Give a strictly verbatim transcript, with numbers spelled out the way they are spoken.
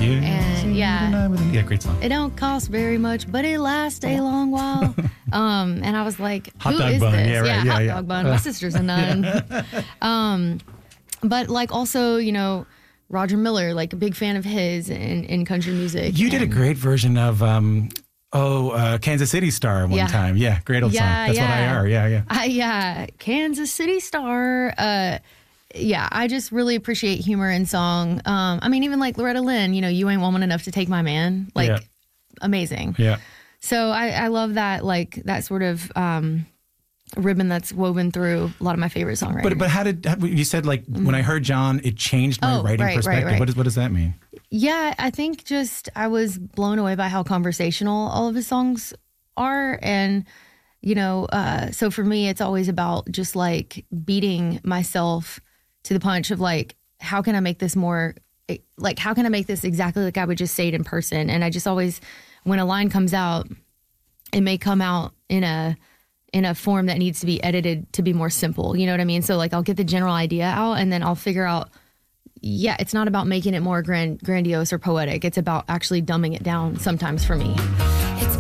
You and yeah, yeah, great song. It don't cost very much, but it lasts a long while. um, and I was like, hot who dog is bun. this? Yeah, right, yeah, yeah, hot yeah. dog bun. My sister's a nun. um, but like also, you know, Roger Miller, like a big fan of his in, in country music. You did a great version of um, oh uh, Kansas City Star one Yeah. time. Yeah, great old Yeah, song. That's yeah. what I are. Yeah, yeah. I, yeah, Kansas City Star. Uh, yeah, I just really appreciate humor in song. Um, I mean, even like Loretta Lynn, you know, You Ain't Woman Enough to Take My Man. Like, Yeah. amazing. Yeah. So I, I love that, like, that sort of um, ribbon that's woven through a lot of my favorite songwriters. But but how did how, you said like when I heard John, it changed my Oh, writing right, right, perspective. right. What does what does that mean? Yeah, I think just I was blown away by how conversational all of his songs are. And, you know, uh, so for me, it's always about just like beating myself to the punch of like, how can I make this more, like, how can I make this exactly like I would just say it in person? And I just always, when a line comes out, it may come out in a, in a form that needs to be edited to be more simple. You know what I mean? So like, I'll get the general idea out and then I'll figure out, yeah, it's not about making it more grand, grandiose or poetic. It's about actually dumbing it down sometimes for me.